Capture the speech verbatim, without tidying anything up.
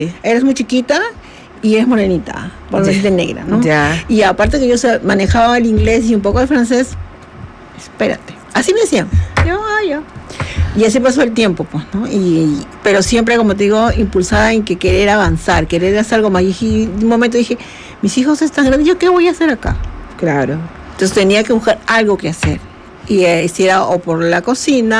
eres muy chiquita y eres morenita, por no decirte negra, ¿no? Ya. Y aparte que yo manejaba el inglés y un poco el francés, espérate. Así me decían. Yo, ah, yo. Y así pasó el tiempo, pues, ¿no? Y, pero siempre, como te digo, impulsada en que querer avanzar, querer hacer algo más. Y en un momento dije, mis hijos están grandes, ¿yo qué voy a hacer acá? Claro. Entonces tenía que buscar algo que hacer. Y eh, si era o por la cocina,